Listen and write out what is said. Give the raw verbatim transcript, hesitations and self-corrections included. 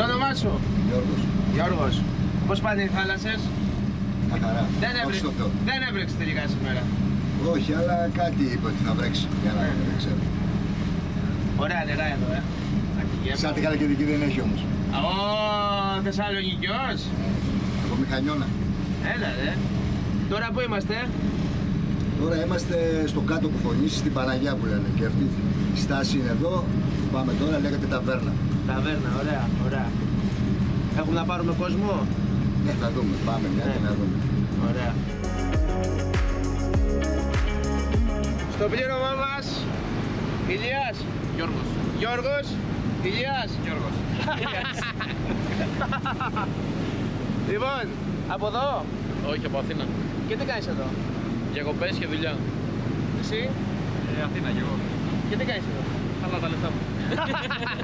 Το όνομά σου? Γιώργος. Γιώργος. Πώς πάνε οι θάλασσες? Καθαρά. Δεν, έβρε... Δεν έβρεξε τελικά σήμερα. Όχι, αλλά κάτι είπε ότι θα βρέξει. Για να δεν ξέρω. Ωραία νερά εδώ, ε. Σαν τη Χαλκιδική δεν έχει όμως. Ω, Θεσσαλονικιός. Από Μηχανιώνα. Έλα ρε. Τώρα πού είμαστε? Τώρα είμαστε στο κάτω που φωνήσει, στην Παναγιά που λένε. Και αυτή η στάση είναι εδώ. Πάμε τώρα, λέγεται ταβέρνα. Ταβέρνα, ωραία, ωραία. Έχουμε να πάρουμε κόσμο? Ναι, θα δούμε. Πάμε μια ναι. και να δούμε. Ωραία. Στο πλήρωμά μας, Ηλίας. Γιώργος. Γιώργος. Ηλίας. Γιώργος. Λοιπόν, από εδώ. Όχι, από Αθήνα. Και τι κάνεις εδώ? Διακοπές και δουλειά. Εσύ? Ε, Αθήνα κι εγώ. Και τι κάνεις εδώ? Αλλά τα λεφτά μου.